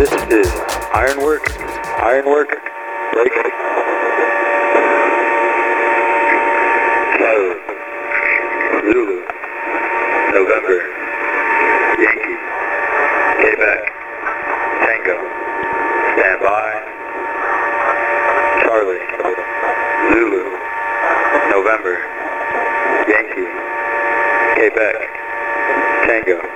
This is Ironwork, Lake. Charlie, Zulu, November, Yankee, Quebec, Tango, stand by. Charlie, Zulu, November, Yankee, Quebec, Tango.